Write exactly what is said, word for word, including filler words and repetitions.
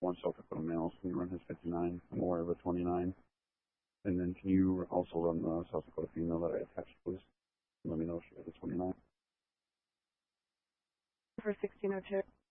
one South Dakota male. Can you run his fifty-nine? I'm aware of a twenty-nine. And then can you also run the South Dakota female that I attached, please? Let me know if she has a twenty-nine. For sixteen oh two.